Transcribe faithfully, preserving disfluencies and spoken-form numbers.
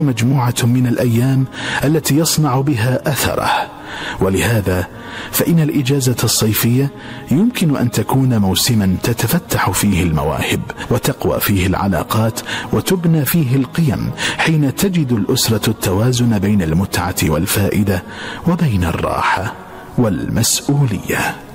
مجموعة من الأيام التي يصنع بها أثره، ولهذا فإن الإجازة الصيفية يمكن أن تكون موسما تتفتح فيه المواهب وتقوى فيه العلاقات وتبنى فيه القيم، حين تجد الأسرة التوازن بين المتعة والفائدة وبين الراحة والمسؤولية.